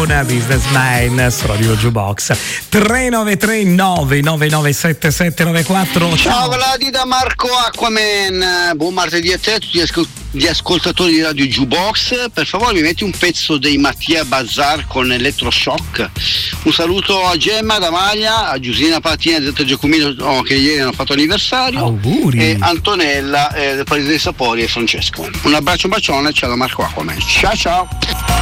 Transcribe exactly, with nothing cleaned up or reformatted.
con Businessman su Radio Jukebox. Tre nove tre nove nove nove sette sette nove quattro. Ciao Vladi da Marco Aquaman, buon martedì a te, a tutti gli, ascol- gli ascoltatori di Radio Jukebox. Per favore mi metti un pezzo dei Mattia Bazar con Electroshock. Un saluto a Gemma da Maglia, a Giusina Patina di Zeta Giacomino, oh, che ieri hanno fatto anniversario. Auguri. E Antonella eh, del Paese dei Sapori e Francesco. Un abbraccio, un bacione, ciao da Marco Aquaman. Ciao ciao.